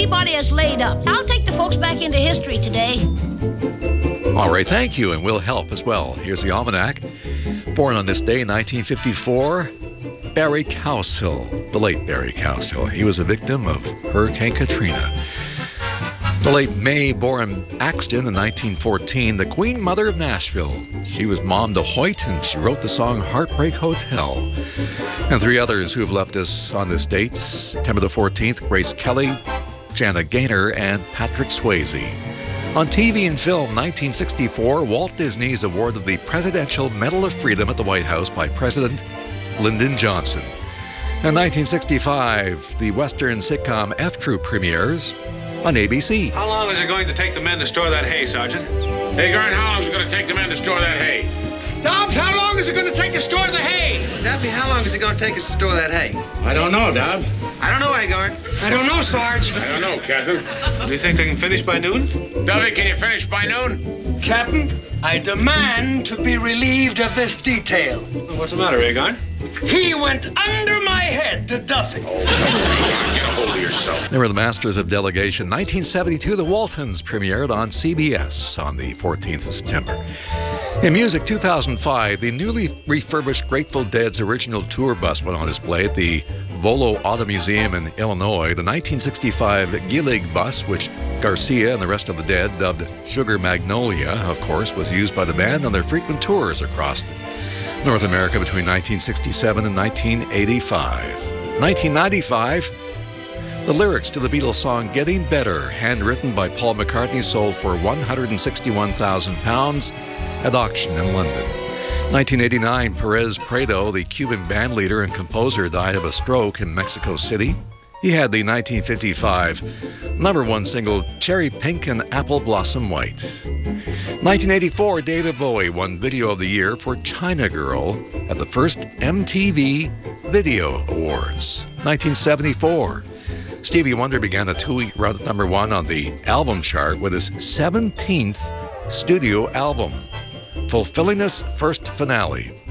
anybody has laid up. I'll take the folks back into history today. All right, thank you, and we'll help as well. Here's the almanac. Born on this day in 1954, Barry Cowsill, the late Barry Cowsill. He was a victim of Hurricane Katrina. The late Mae Boren Axton in 1914, the Queen Mother of Nashville. She was Mom DeHoyt, and she wrote the song Heartbreak Hotel. And three others who have left us on this date: September the 14th, Grace Kelly, Jana Gaynor, and Patrick Swayze. On TV and film, 1964, Walt Disney is awarded the Presidential Medal of Freedom at the White House by President Lyndon Johnson. In 1965, the Western sitcom F Troop premieres on ABC. How long is it going to take the men to store that hay, Sergeant? Hey, Garn, how long is it going to take the men to store that hay? Dobbs, how long is it going to take to store the hay? Daffy, how long is it going to take us to store that hay? I don't know, Dobbs. I don't know, Agard. I don't know, Sarge. I don't know, Captain. Do you think they can finish by noon? Duffy, can you finish by noon? Captain, I demand to be relieved of this detail. What's the matter, Agarn? He went under my head to Duffy. Oh, get a hold of yourself. They were the Masters of Delegation. 1972, The Waltons premiered on CBS on the 14th of September. In music, 2005, the newly refurbished Grateful Dead's original tour bus went on display at the Volo Auto Museum in Illinois. The 1965 Gillig bus, which Garcia and the rest of the Dead dubbed Sugar Magnolia, of course, was used by the band on their frequent tours across North America between 1967 and 1985. 1995, the lyrics to the Beatles song Getting Better, handwritten by Paul McCartney, sold for £161,000 at auction in London. 1989, Perez Prado, the Cuban bandleader and composer, died of a stroke in Mexico City. He had the 1955 #1 single Cherry Pink and Apple Blossom White. 1984, David Bowie won Video of the Year for China Girl at the first MTV Video Awards. 1974, Stevie Wonder began a 2-week run at #1 on the album chart with his 17th studio album, fulfilling his first finale.